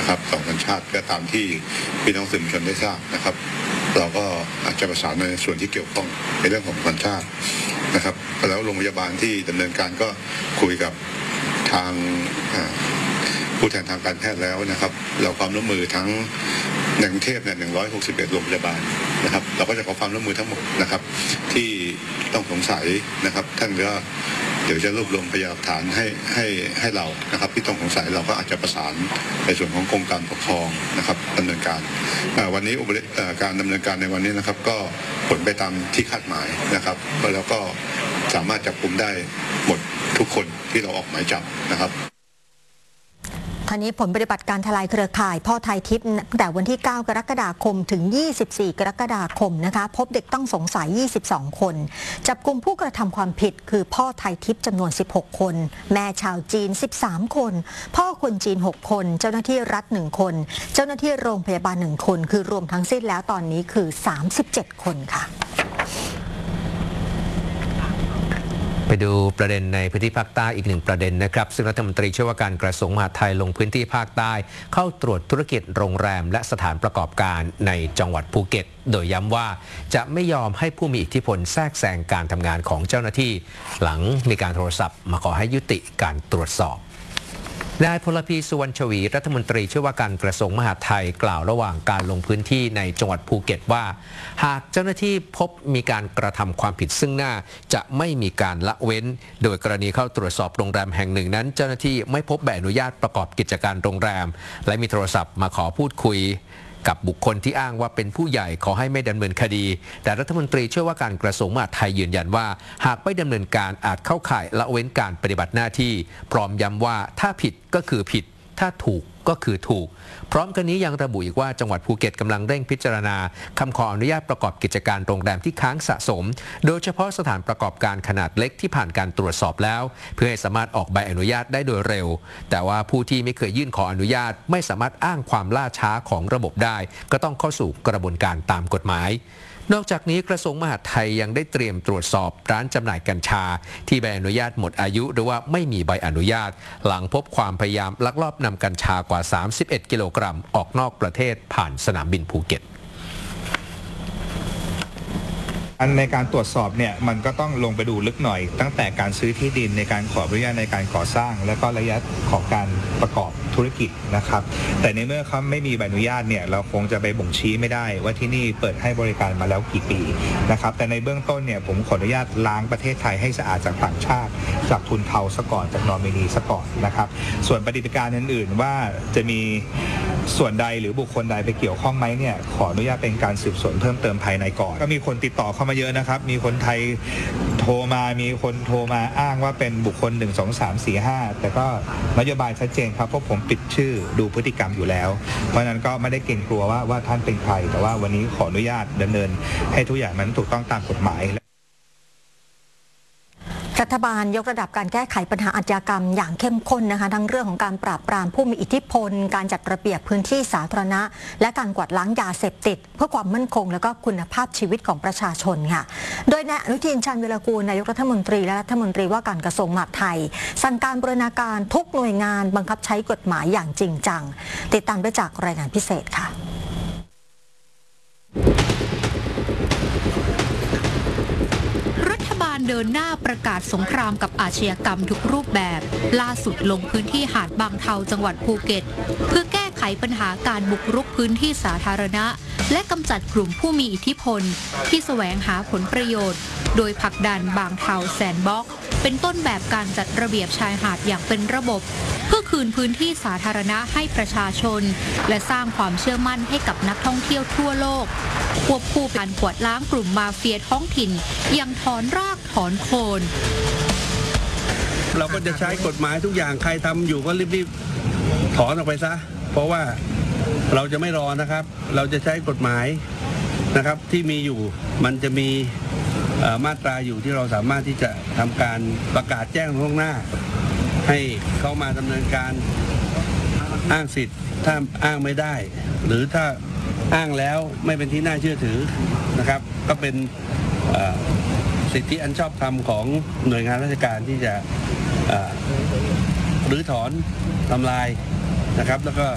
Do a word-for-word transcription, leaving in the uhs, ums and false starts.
นะครับสองสัญชาติก็ตามที่พี่น้องสื่อมวลชนได้ทราบนะครับเราก็อาจจะประสานในส่วนที่เกี่ยวข้องในเรื่องของสัญชาตินะครับแล้วโรงพยาบาลที่ดำเนินการก็คุยกับทางผู้แทนทางการแพทย์แล้วนะครับเราความร่วมมือทั้งในกรุงเทพเนี่ยหนึ่งร้อยหกสิบเอ็ดโรงพยาบาลนะครับเราก็จะขอความร่วมมือทั้งหมดนะครับที่ต้องสงสัยนะครับท่านก็เดี๋ยวจะรวบรวมพยานหลักฐานให้ให้ให้เรานะครับที่ต้องสงสัยเราก็อาจจะประสานในส่วนของกรมการปกครองนะครับดำเนินการวันนี้การดำเนินการในวันนี้นะครับก็ผลไปตามที่คาดหมายนะครับแล้วก็สามารถจับกุมได้หมดทุกคนที่เราออกหมายจับนะครับท่านี้ผลปฏิบัติการทลายเครือข่ายพ่อไทยทิพย์ตั้งแต่วันที่เก้ากรกฎาคมถึงยี่สิบสี่กรกฎาคมนะคะพบเด็กต้องสงสัยยี่สิบสองคนจับกุมผู้กระทำความผิดคือพ่อไทยทิพย์จำนวนสิบหกคนแม่ชาวจีนสิบสามคนพ่อคนจีนหกคนเจ้าหน้าที่รัฐหนึ่งคนเจ้าหน้าที่โรงพยาบาลหนึ่งคนคือรวมทั้งสิ้นแล้วตอนนี้คือสามสิบเจ็ดคนค่ะไปดูประเด็นในพื้นที่ภาคใต้อีกหนึ่งประเด็นนะครับซึ่งรัฐมนตรีช่วยว่าการกระทรวงมหาดไทยลงพื้นที่ภาคใต้เข้าตรวจธุรกิจโรงแรมและสถานประกอบการในจังหวัดภูเก็ตโดยย้ำว่าจะไม่ยอมให้ผู้มีอิทธิพลแทรกแซงการทำงานของเจ้าหน้าที่หลังมีการโทรศัพท์มาขอให้ยุติการตรวจสอบนายพลพีสุวรรณชวีรัฐมนตรีช่วยว่าการกระทรวงมหาดไทยกล่าวระหว่างการลงพื้นที่ในจังหวัดภูเก็ตว่าหากเจ้าหน้าที่พบมีการกระทำความผิดซึ่งหน้าจะไม่มีการละเว้นโดยกรณีเข้าตรวจสอบโรงแรมแห่งหนึ่งนั้นเจ้าหน้าที่ไม่พบใบอนุญาตประกอบกิจการโรงแรมและมีโทรศัพท์มาขอพูดคุยกับบุคคลที่อ้างว่าเป็นผู้ใหญ่ขอให้ไม่ดำเนินคดีแต่รัฐมนตรีช่วยว่าการกระทรวงมหาดไทยยืนยันว่าหากไม่ดำเนินการอาจเข้าข่ายละเว้นการปฏิบัติหน้าที่พร้อมย้ำว่าถ้าผิดก็คือผิดถ้าถูกก็คือถูกพร้อมกันนี้ยังระบุอีกว่าจังหวัดภูเก็ตกำลังเร่งพิจารณาคำขออนุญาตประกอบกิจการโรงแรมที่ค้างสะสมโดยเฉพาะสถานประกอบการขนาดเล็กที่ผ่านการตรวจสอบแล้วเพื่อให้สามารถออกใบอนุญาตได้โดยเร็วแต่ว่าผู้ที่ไม่เคยยื่นขออนุญาตไม่สามารถอ้างความล่าช้าของระบบได้ก็ต้องเข้าสู่กระบวนการตามกฎหมายนอกจากนี้กระทรวงมหาดไทยยังได้เตรียมตรวจสอบร้านจำหน่ายกัญชาที่ใบอนุญาตหมดอายุหรือว่าไม่มีใบอนุญาตหลังพบความพยายามลักลอบนำกัญชากว่าสามสิบเอ็ดกิโลกรัมออกนอกประเทศผ่านสนามบินภูเก็ตในการตรวจสอบเนี่ยมันก็ต้องลงไปดูลึกหน่อยตั้งแต่การซื้อที่ดินในการขออนุญาตในการก่อสร้างและก็ระยะของการประกอบธุรกิจนะครับแต่ในเมื่อเขาไม่มีใบอนุญาตเนี่ยเราคงจะไปบ่งชี้ไม่ได้ว่าที่นี่เปิดให้บริการมาแล้วกี่ปีนะครับแต่ในเบื้องต้นเนี่ยผมขออนุญาตล้างประเทศไทยให้สะอาดจากต่างชาติจากทุนเทาซะก่อนจากนอมินีซะก่อนนะครับส่วนปฏิบัติการอื่นๆว่าจะมีส่วนใดหรือบุคคลใดไปเกี่ยวข้องไหมเนี่ยขออนุญาตเป็นการสืบสวนเพิ่มเติมภายในก่อนก็มีคนติดต่อเข้ามาเยอะนะครับมีคนไทยโทรมามีคนโทรมาอ้างว่าเป็นบุคคลหนึ่ง สอง สาม สี่ ห้าแต่ก็นโยบายชัดเจนครับเพราะผมปิดชื่อดูพฤติกรรมอยู่แล้วเพราะฉะนั้นก็ไม่ได้เกรงกลัวว่าว่าท่านเป็นใครแต่ว่าวันนี้ขออนุญาตดำเนินให้ทุกอย่างมันถูกต้องตามกฎหมายรัฐบาลยกระดับการแก้ไขปัญหาอาชญากรรมอย่างเข้มข้นนะคะทั้งเรื่องของการปราบปรามผู้มีอิทธิพลการจัดระเบียบพื้นที่สาธารณะและการกวาดล้างยาเสพติดเพื่อความมั่นคงและก็คุณภาพชีวิตของประชาชนค่ะโดยนายอนุทินชาญวีรกูลนายกรัฐมนตรีและรัฐมนตรีว่าการกระทรวงมหาดไทยสั่งการบูรณาการทุกหน่วยงานบังคับใช้กฎหมายอย่างจริงจังติดตามได้จากรายงานพิเศษค่ะเดินหน้าประกาศสงครามกับอาชญากรรมทุกรูปแบบล่าสุดลงพื้นที่หาดบางเทาจังหวัดภูเก็ตเพื่อแก้ไขปัญหาการบุกรุกพื้นที่สาธารณะและกำจัดกลุ่มผู้มีอิทธิพลที่แสวงหาผลประโยชน์โดยผลักดันบางเทาแซนด์บ็อกซ์เป็นต้นแบบการจัดระเบียบชายหาดอย่างเป็นระบบเพื่อคืนพื้นที่สาธารณะให้ประชาชนและสร้างความเชื่อมั่นให้กับนักท่องเที่ยวทั่วโลกควบคู่การกวาดล้างกลุ่มมาเฟียท้องถิ่นอย่างถอนรากถอนโคนเราก็จะใช้กฎหมายทุกอย่างใครทำอยู่ก็รีบๆถอนออกไปซะเพราะว่าเราจะไม่รอนะครับเราจะใช้กฎหมายนะครับที่มีอยู่มันจะมีมาตราอยู่ที่เราสามารถที่จะทำการประกาศแจ้งล่วงหน้าให้เข้ามาดำเนินการอ้างสิทธิ์ถ้าอ้างไม่ได้หรือถ้าอ้างแล้วไม่เป็นที่น่าเชื่อถือนะครับก็เป็นสิทธิอันชอบธรรมของหน่วยงานราชการที่จะรื้อถอนทำลายนะครับแล้วก็